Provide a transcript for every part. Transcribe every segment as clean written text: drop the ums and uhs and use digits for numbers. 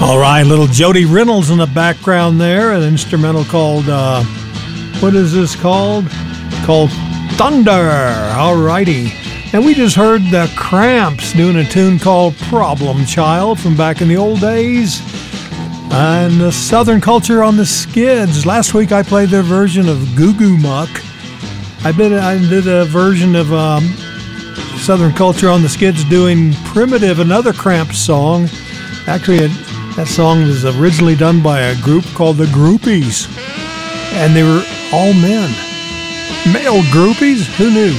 All right, little Jody Reynolds in the background there, an instrumental called, what is this called? Called Thunder. All righty. And we just heard the Cramps doing a tune called Problem Child from back in the old days. And the Southern Culture on the Skids. Last week I played their version of Goo Goo Muck. I did a version of Southern Culture on the Skids doing Primitive, another Cramps song. Actually, that song was originally done by a group called the Groupies. And they were all men. Male groupies? Who knew?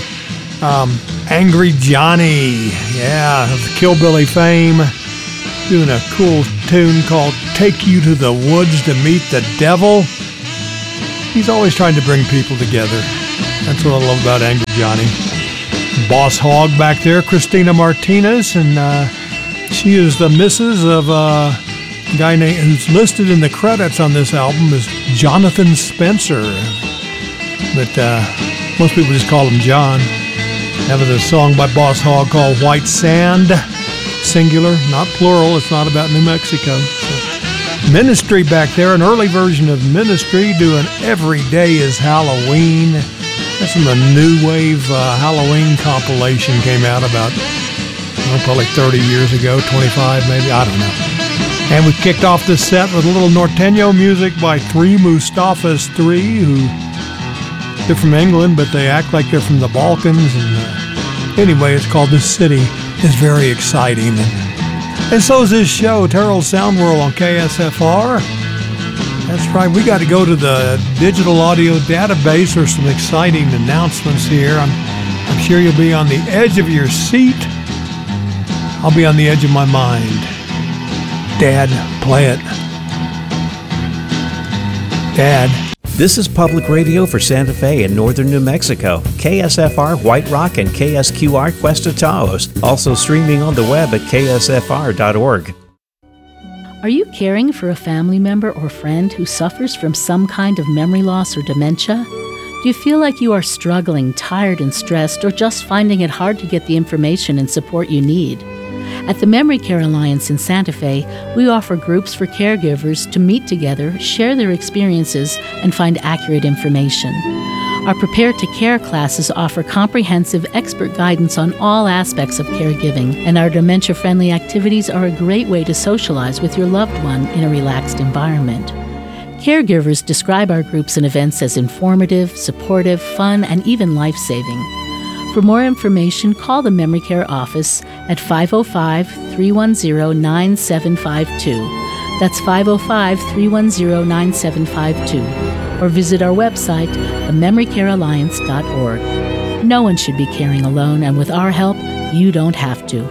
Angry Johnny, yeah, of Killbilly fame, doing a cool tune called Take You to the Woods to Meet the Devil. He's always trying to bring people together. That's what I love about Angry Johnny. Boss Hog back there, Christina Martinez, and she is the missus of a guy who's listed in the credits on this album as Jonathan Spencer. But most people just call him John. That was a song by Boss Hog called White Sand, singular, not plural. It's not about New Mexico. So, Ministry back there, an early version of Ministry doing Every Day is Halloween. That's when the New Wave Halloween compilation came out about, probably 30 years ago, 25 maybe, I don't know. And we kicked off this set with a little Norteño music by Three Mustafas Three, who they're from England, but they act like they're from the Balkans. And anyway, it's called This City is Very Exciting. And so is this show, Terrell Sound World on KSFR. That's right, we got to go to the digital audio database for some exciting announcements here. I'm sure you'll be on the edge of your seat. I'll be on the edge of my mind. Dad, play it. Dad. This is public radio for Santa Fe and northern New Mexico, KSFR White Rock and KSQR Cuesta Taos, also streaming on the web at ksfr.org. Are you caring for a family member or friend who suffers from some kind of memory loss or dementia? Do you feel like you are struggling, tired and stressed, or just finding it hard to get the information and support you need? At the Memory Care Alliance in Santa Fe, we offer groups for caregivers to meet together, share their experiences, and find accurate information. Our Prepare to Care classes offer comprehensive expert guidance on all aspects of caregiving, and our dementia-friendly activities are a great way to socialize with your loved one in a relaxed environment. Caregivers describe our groups and events as informative, supportive, fun, and even life-saving. For more information, call the Memory Care office at 505-310-9752. That's 505-310-9752. Or visit our website, thememorycarealliance.org. No one should be caring alone, and with our help, you don't have to.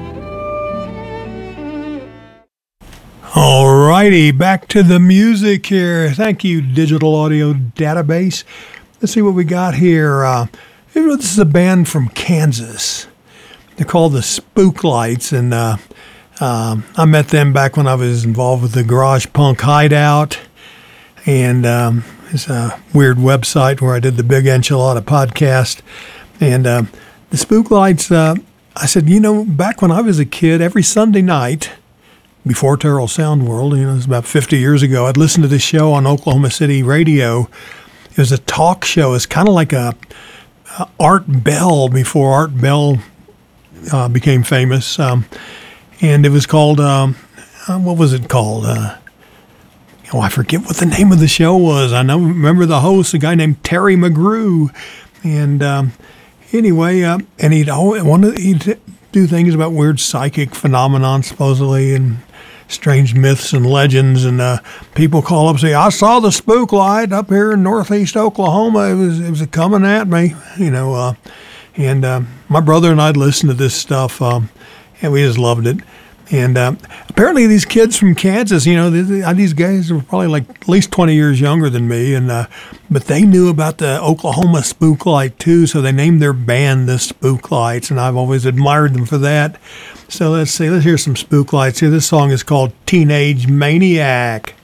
All righty, back to the music here. Thank you, Digital Audio Database. Let's see what we got here. This is a band from Kansas. They're called the Spooklights, and I met them back when I was involved with the Garage Punk Hideout, and it's a weird website where I did the Big Enchilada podcast. And the Spooklights, I said, back when I was a kid, every Sunday night, before Terrell Sound World, it was about 50 years ago, I'd listen to this show on Oklahoma City radio. It was a talk show. It's kind of like a Art Bell before Art Bell became famous, and it was called what was it called? I forget what the name of the show was. I remember the host, a guy named Terry McGrew, and anyway, and he'd do things about weird psychic phenomenon, supposedly, and strange myths and legends, and people call up and say, I saw the spook light up here in northeast Oklahoma. It was coming at me, and my brother and I'd listened to this stuff, and we just loved it. And apparently these kids from Kansas, these guys were probably like at least 20 years younger than me, and but they knew about the Oklahoma spook light too, so they named their band the Spooklights, and I've always admired them for that. So let's hear some Spooklights here. This song is called Teenage Maniac.